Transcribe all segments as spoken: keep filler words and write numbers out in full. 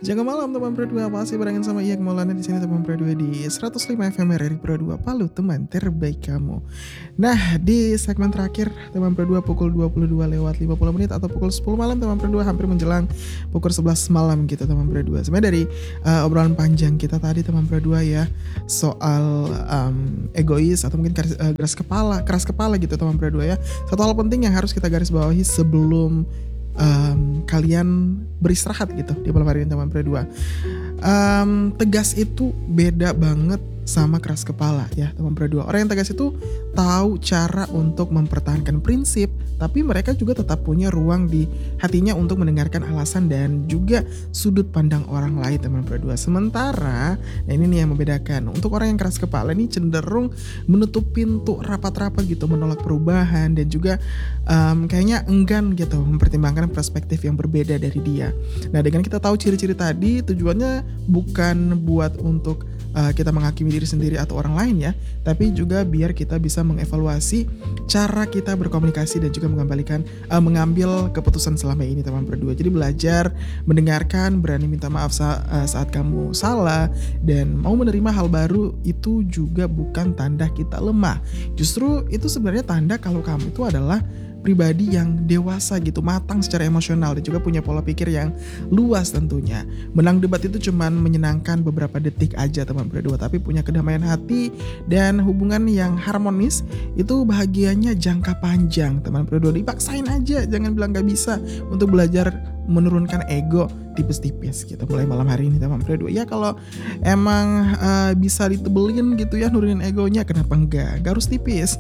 Jaga malam teman Pro dua, masih barengan sama Iyak Maulana di sini teman Pro dua di seratus lima F M R R I Pro dua Palu, teman terbaik kamu. Nah, di segmen terakhir teman Pro dua pukul dua puluh dua lewat lima puluh menit atau pukul sepuluh malam teman Pro dua, hampir menjelang pukul sebelas malam gitu teman Pro dua. Sebenarnya dari uh, obrolan panjang kita tadi teman Pro dua ya, soal um, egois atau mungkin keras, uh, keras kepala, keras kepala gitu teman Pro dua ya. Satu hal penting yang harus kita garis bawahi sebelum Um, kalian beristirahat gitu di malam hari ini teman Pro dua. Um, tegas itu beda banget sama keras kepala ya teman Pro dua. Orang yang tegas itu tahu cara untuk mempertahankan prinsip, tapi mereka juga tetap punya ruang di hatinya untuk mendengarkan alasan dan juga sudut pandang orang lain teman Pro dua. Sementara, nah ini nih yang membedakan. Untuk orang yang keras kepala ini cenderung menutup pintu rapat-rapat gitu, menolak perubahan dan juga um, kayaknya enggan gitu mempertimbangkan perspektif yang berbeda dari dia. Nah, dengan kita tahu ciri-ciri tadi, tujuannya bukan buat untuk uh, kita menghakimi diri sendiri atau orang lain ya, tapi juga biar kita bisa mengevaluasi cara kita berkomunikasi dan juga mengembalikan uh, mengambil keputusan selama ini teman berdua. Jadi belajar mendengarkan, berani minta maaf sa- uh, saat kamu salah, dan mau menerima hal baru itu juga bukan tanda kita lemah. Justru itu sebenarnya tanda kalau kamu itu adalah pribadi yang dewasa gitu, matang secara emosional dan juga punya pola pikir yang luas tentunya. Menang debat itu cuman menyenangkan beberapa detik aja teman berdua, tapi punya kedamaian hati dan hubungan yang harmonis itu bahagianya jangka panjang teman berdua. Dipaksain aja, jangan bilang gak bisa untuk belajar menurunkan ego tipis-tipis gitu mulai malam hari ini teman berdua. Ya kalau emang uh, bisa ditebelin gitu ya nurunin egonya, kenapa enggak? Gak harus tipis.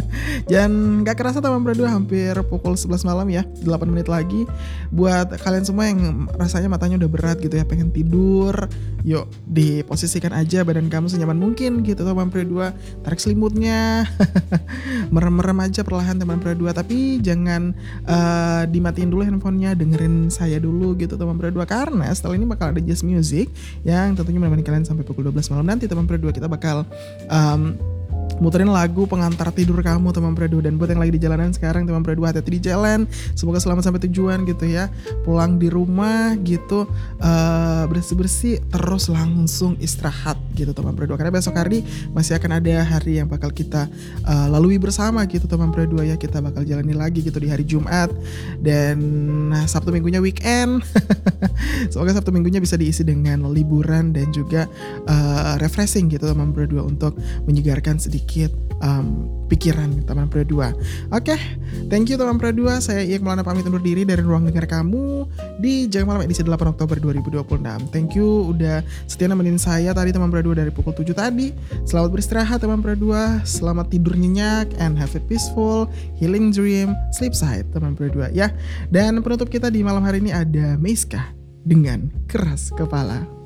Dan gak kerasa teman berdua hampir pukul sebelas malam ya, delapan menit lagi. Buat kalian semua yang rasanya matanya udah berat gitu ya, pengen tidur, yuk diposisikan aja badan kamu senyaman mungkin gitu teman berdua. Tarik selimutnya, merem-merem aja perlahan teman berdua. Tapi jangan uh, dimatiin dulu handphonenya, dengerin saya dulu gitu teman berdua, karena setelah ini bakal ada jazz music yang tentunya menemani kalian sampai pukul dua belas malam nanti teman berdua. Kita bakal um, muterin lagu pengantar tidur kamu teman berdua. Dan buat yang lagi di jalanan sekarang teman berdua, hati-hati di jalan, semoga selamat sampai tujuan gitu ya. Pulang di rumah gitu uh, bersih-bersih, terus langsung istirahat gitu teman berdua, karena besok hari masih akan ada hari yang bakal kita uh, lalui bersama gitu teman berdua ya. Kita bakal jalani lagi gitu di hari Jumat, dan nah, Sabtu minggunya weekend. Semoga Sabtu minggunya bisa diisi dengan liburan dan juga uh, refreshing gitu teman berdua, untuk menyegarkan sedikit um, pikiran teman berdua. Oke, okay, thank you teman berdua. Saya Iyak Maulana pamit undur diri dari ruang dengar kamu di Jaga Malam edisi delapan Oktober dua ribu dua puluh enam. Thank you udah setia nemenin saya tadi teman berdua dari pukul tujuh tadi. Selamat beristirahat teman berdua, selamat tidur nyenyak and have a peaceful healing dream, sleep tight teman berdua ya. Dan penutup kita di malam hari ini ada Meiska dengan Keras Kepala.